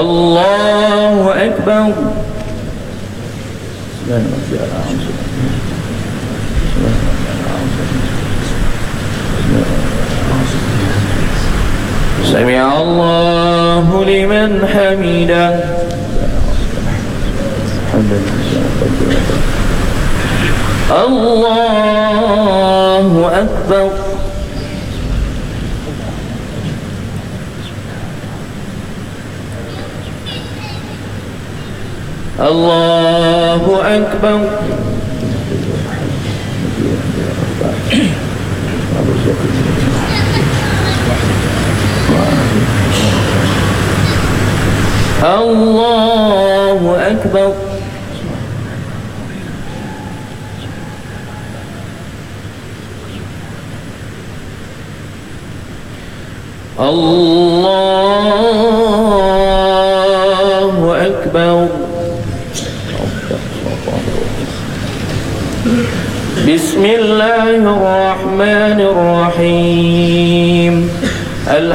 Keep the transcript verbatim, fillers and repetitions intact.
الله أكبر. سمع الله لمن حمده. الله أكبر. الله أكبر. الله أكبر. الله أكبر. بسم الله الرحمن الرحيم.